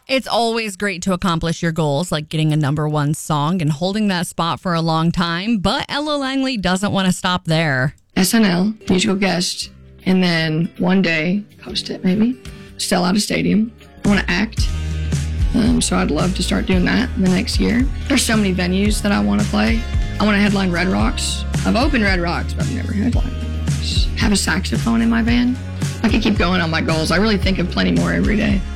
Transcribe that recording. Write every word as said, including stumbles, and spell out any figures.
It's always great to accomplish your goals, like getting a number one song and holding that spot for a long time. But Ella Langley doesn't want to stop there. S N L, musical guest, and then one day, host it maybe, sell out a stadium. I want to act, um, so I'd love to start doing that the next year. There's so many venues that I want to play. I want to headline Red Rocks. I've opened Red Rocks, but I've never headlined Red Rocks. Have a saxophone in my band. I could keep going on my goals. I really think of plenty more every day.